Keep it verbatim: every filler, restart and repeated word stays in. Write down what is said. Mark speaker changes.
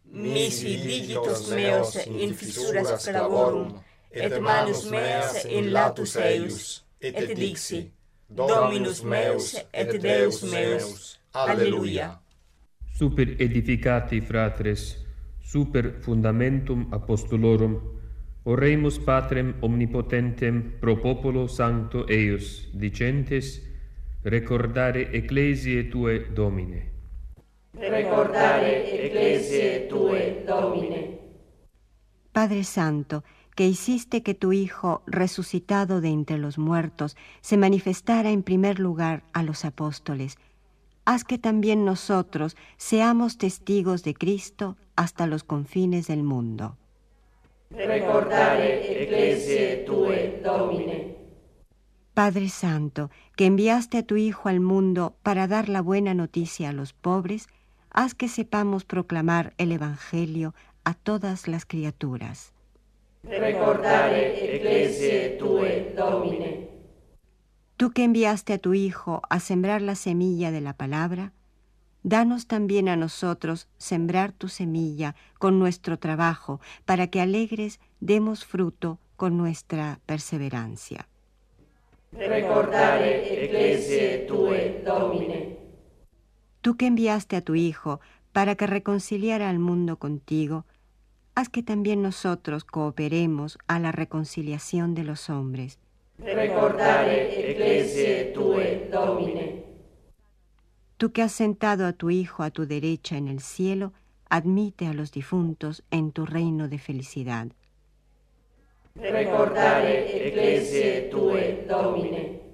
Speaker 1: Mihi digitos meos in fissuras clavorum, et manus meas in latus eius, et dixi, Dominus meus et Deus meus. Alleluia.
Speaker 2: Super edificati fratres, super fundamentum apostolorum, oremus Patrem omnipotentem pro populo sancto eius, dicentes, recordare ecclesiae tue, Domine.
Speaker 1: Recordare ecclesiae tue, Domine.
Speaker 3: Padre Santo, que hiciste que tu Hijo, resucitado de entre los muertos, se manifestara en primer lugar a los apóstoles, haz que también nosotros seamos testigos de Cristo hasta los confines del mundo.
Speaker 1: Recordare ecclesiae tue, Domine.
Speaker 3: Padre Santo, que enviaste a tu Hijo al mundo para dar la buena noticia a los pobres, haz que sepamos proclamar el Evangelio a todas las criaturas.
Speaker 1: Recordare ecclesiae tue, Domine.
Speaker 3: Tú que enviaste a tu Hijo a sembrar la semilla de la palabra, danos también a nosotros sembrar tu semilla con nuestro trabajo, para que alegres demos fruto con nuestra perseverancia.
Speaker 1: Recordare ecclesiae tue, Domine.
Speaker 3: Tú que enviaste a tu Hijo para que reconciliara al mundo contigo, haz que también nosotros cooperemos a la reconciliación de los hombres.
Speaker 1: Recordare ecclesiae tue, Domine.
Speaker 3: Tú que has sentado a tu Hijo a tu derecha en el cielo, admite a los difuntos en tu reino de felicidad.
Speaker 1: Recordare ecclesiae tue, Domine.